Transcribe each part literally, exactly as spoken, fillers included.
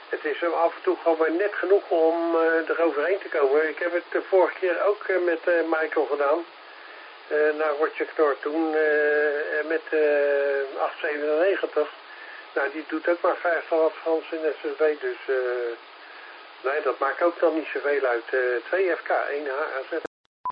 Het is hem af en toe gewoon maar net genoeg om uh, eroverheen te komen. Ik heb het de vorige keer ook uh, met uh, Michael gedaan. Uh, naar Roger Knor toen uh, met uh, acht zevenennegentig. Nou, die doet ook maar vijftig watt Frans in S S B, dus uh, nee, dat maakt ook dan niet zoveel uit. Uh, twee F K, één H A Z.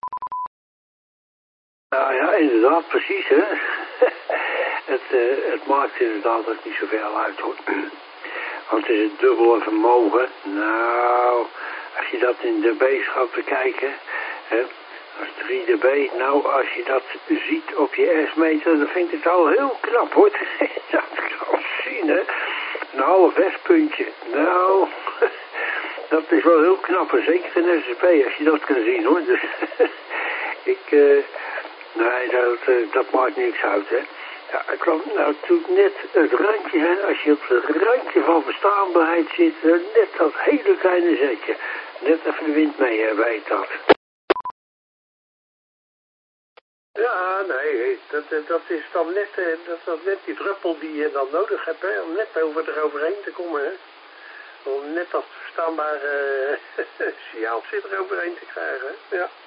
Nou ja, inderdaad, precies hè. het, uh, het maakt inderdaad ook niet zoveel uit hoor. Want het is het dubbele vermogen. Nou, als je dat in dB gaat bekijken, hè, dat is drie dB. Nou, als je dat ziet op je S-meter, dan vind ik het al heel knap hoor. Dat kan zien hè. Een half S-puntje. Nou, dat is wel heel knap. En zeker in S S B als je dat kan zien hoor. Dus ik, uh, nee, dat, uh, dat maakt niks uit hè. Ja, het kan nou natuurlijk net het randje zijn, als je op het randje van verstaanbaarheid zit, net dat hele kleine zetje. Net even de wind mee hebben, weet dat. Ja, nee, dat, dat is dan net, dat, dat net die druppel die je dan nodig hebt, hè, om net over eroverheen te komen, hè. Om net dat verstaanbare uh, signaaltje eroverheen te krijgen, hè. Ja.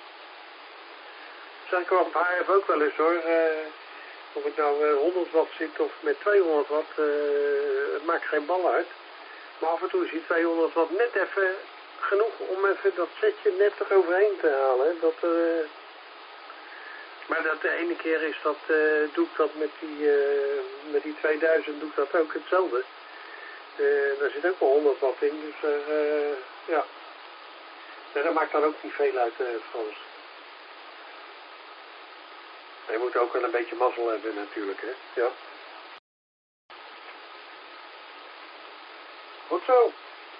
Dat zeg ik wel op H F ook wel eens hoor. Uh, Of het nou uh, honderd watt zit of met tweehonderd watt, uh, het maakt geen bal uit. Maar af en toe is die tweehonderd watt net even genoeg om even dat setje net eroverheen te halen. Dat, uh, maar dat de ene keer is dat, uh, doe ik dat met die, uh, met die tweeduizend doe ik dat ook hetzelfde. Uh, daar zit ook wel honderd watt in, dus uh, ja. Nee, dat maakt dan ook niet veel uit, uh, Frans. Je moet ook wel een beetje mazzel hebben natuurlijk, hè. Ja. Goed zo.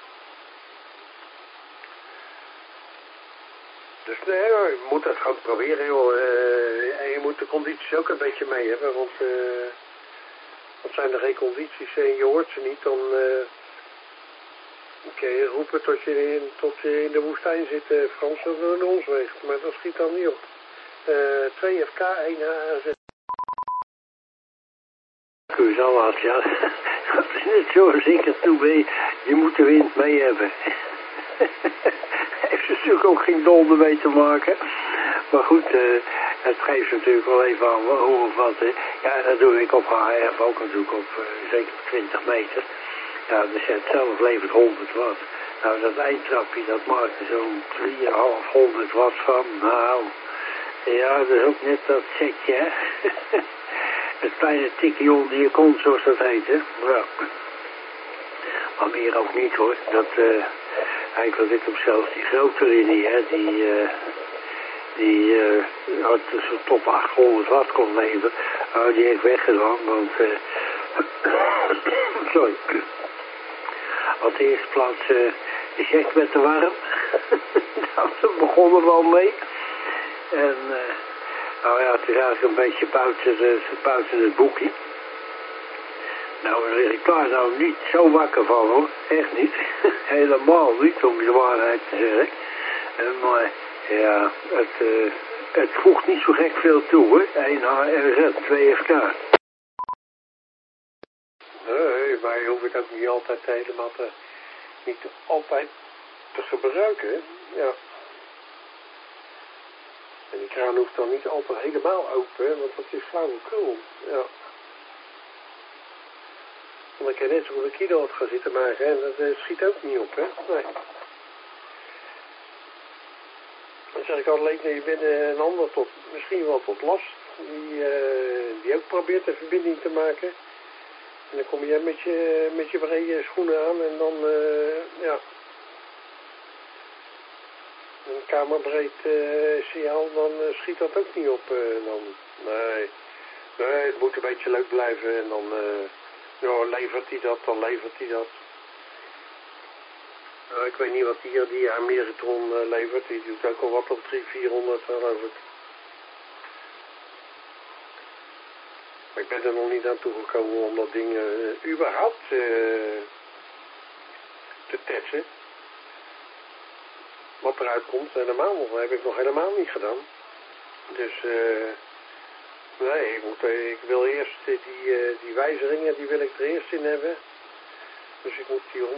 Dus nee, je moet dat gewoon proberen, joh. Uh, en je moet de condities ook een beetje mee hebben, want uh, wat zijn er geen condities en je hoort ze niet, dan uh, kun je roepen tot je in, tot je in de woestijn zit, uh, Frans, of door ons weegt. Maar dat schiet dan niet op. Uh, twee F K, één H A Z. Kun je zo wat, ja. Dat is net zoals ik er toe ben. Je moet de wind mee hebben. Heeft natuurlijk ook geen donder mee te maken. Maar goed, uh, het geeft natuurlijk wel even aan hoe of wat. Hè. Ja, dat doe ik op H F ook natuurlijk op uh, zeker twintig meter. Ja, de set zelf levert honderd watt. Nou, dat eindtrapje, dat maakt er zo'n driehonderd watt van. Nou... Ja, dat is ook net dat setje, hè. Het kleine tikje onder je kont, zoals dat heet, hè. Ja. Maar meer ook niet, hoor. Dat, uh, eigenlijk dit op zelfs die grote linie, hè, die, uh, die, uh, had tussen top achthonderd watt kon leveren. Uh, die heeft weggedaan, want, uh, sorry. Op de eerste plaats, uh, de check met te warm. Nou, daar begonnen we al mee. En, uh, nou ja, het is eigenlijk een beetje buiten, de, buiten het boekje. Nou, daar lig ik daar nou niet zo wakker van hoor. Echt niet. Helemaal niet, om de waarheid te zeggen. En, maar ja, het, uh, het voegt niet zo gek veel toe hoor. één H R Z, twee F K. Nee, maar je hoeft het ook niet altijd helemaal te, niet altijd te gebruiken, hè? Ja. En die kraan hoeft dan niet altijd helemaal open, want dat is flauwekul. Ja. Want ik kan net zoveel kilowatt gaan zitten maken en dat uh, schiet ook niet op, hè? Nee. Dan zeg ik altijd, je bent uh, een ander tot, misschien wel tot last, die, uh, die ook probeert een verbinding te maken. En dan kom je met je, met je brede schoenen aan en dan, uh, ja... een kamerbreed uh, signaal, dan uh, schiet dat ook niet op. Uh, dan. Nee. nee, het moet een beetje leuk blijven en dan uh, ja, levert hij dat, dan levert hij dat. Uh, ik weet niet wat die, die Ameritron uh, levert, die doet ook al wat op driehonderd, vierhonderd geloof ik. Maar ik ben er nog niet aan toegekomen om dat ding uh, überhaupt uh, te testen. Wat eruit komt, helemaal nog, dat heb ik nog helemaal niet gedaan. Dus, uh, nee, ik, moet, ik wil eerst die, uh, die wijzigingen, die wil ik er eerst in hebben. Dus ik moet die